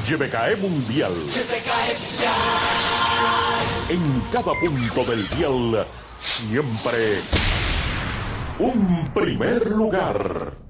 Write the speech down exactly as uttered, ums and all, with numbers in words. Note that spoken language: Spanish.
Y B K E Mundial. Y B K E Mundial. En cada punto del dial, siempre un primer lugar.